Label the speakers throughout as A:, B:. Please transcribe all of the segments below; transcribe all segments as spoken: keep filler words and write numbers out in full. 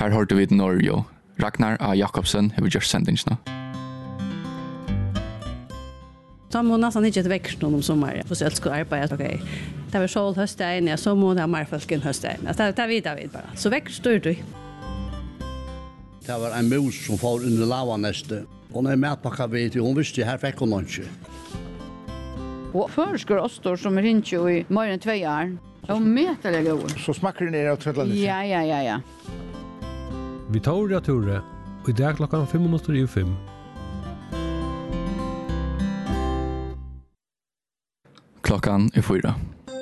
A: Her hørte vi Norge. Ragnar A. Jakobsen har gjort sendingsna.
B: Så må nästan inte växa någon om sommaren. För så jag ska arbeta okej. Det var sol hösten, ja så må det mer folk än hösten. Alltså det vet jag vet bara. Så växer du.
C: Det var en mus som får under lavanäste. Hon är matpacka vet hon visste här fick hon lunch.
D: Och förskor ostor som är inte i mer än två år. De mäter det går.
E: Så smakar det ner åt Trötlandet.
D: Ja, ja, ja, ja.
F: Vi tar det Ture. Och i dag klockan fem minuter i fem.
A: Klockan är fyra.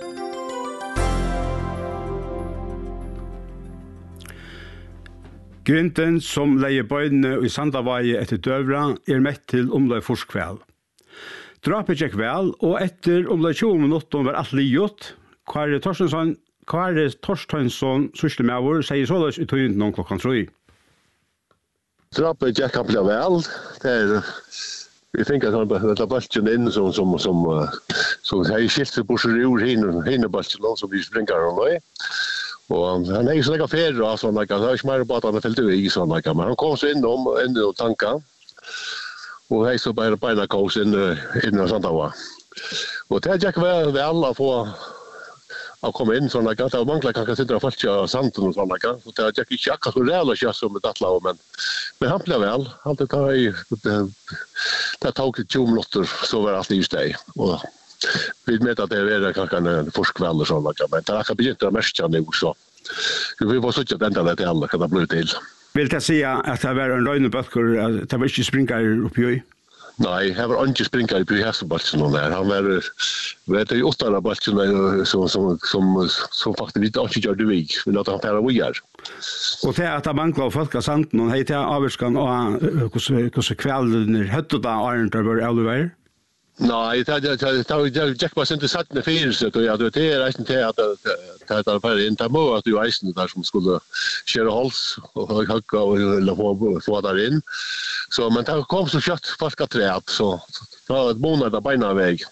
G: Grinten som leier bøyene i Sandavaie etter døvra er mett til omlai forskvæl. Drapet gikk vel, og etter omlai tjue minutter var alt liot. Kare Torstensson, Kare Torstensson, sørste med vår, sier såleis i tøynden om klokkan tre.
H: Drapet gikk han vel. Det er, vi tenker at han tar bølgen inn som, som, som, som har skilt seg bort ur hinne bølgen, som vi springer han nå. Og han er ikke sånn ikke ferie og sånn, han har ikke mer på at han er felt ut i sånn, men han kom så innom, innom tanken, og jeg så bare beina kås inn, inn og sånt av. Og det gikk vel vel å få å komme inn sånn, det var mange kanskje sitter og følt av santen og sånn, så det gikk ikke akkurat så reelle kjøs som et atla, men, men han ble vel, alt det tar i, det tok tjue minutter, så var alt i steg, og vi vet at det er kanskje en forskveld og sånn, men det er ikke begynt å mørke nå, så vi får så ikke enda det til alle, kan det bli til.
G: Vil det si at det var en røgnebøkker, at det var ikke springer oppi øy?
H: Nei, det var ikke springer oppi hesebalsen og der. Han var, vet du, åtte av balsen som, som, som, som faktisk ikke ikke gjør det vik, men at han færre vujer.
G: Og til at det mangler folk av santen, og hei til avvarskan, og hvordan kvelden høttet da Arne der var avleveret?
H: Nei, det er ikke bare sent til sattene fyrirset, og ja, det er reisen til at det er bare inn til må at du reisen der som skulle kjøre hals og hugga og få der inn. Så, men det kom så kjøtt folk av treet, så det var et måned av beina vei.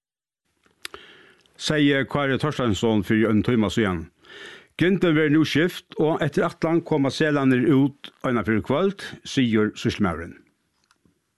G: Sier Kare Torstensson for en timme siden. Grinten var nå skift, og etter at han kom Selander ut øyne for kveld, sier sysselmæren.